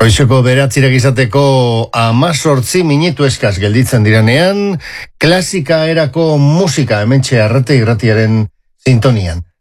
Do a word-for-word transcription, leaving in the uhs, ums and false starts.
Goizeko beratzirek izateko amazortzi minutu eskaz gelditzen diranean, klasika erako musika hementxe Arrate Irratiaren sintonian.